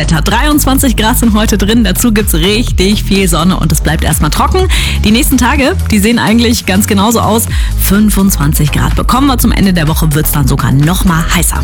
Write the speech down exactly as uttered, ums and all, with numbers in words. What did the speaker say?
Wetter. dreiundzwanzig Grad sind heute drin, dazu gibt's richtig viel Sonne und es bleibt erstmal trocken. Die nächsten Tage, die sehen eigentlich ganz genauso aus. fünfundzwanzig Grad bekommen wir zum Ende der Woche, wird's dann sogar noch mal heißer.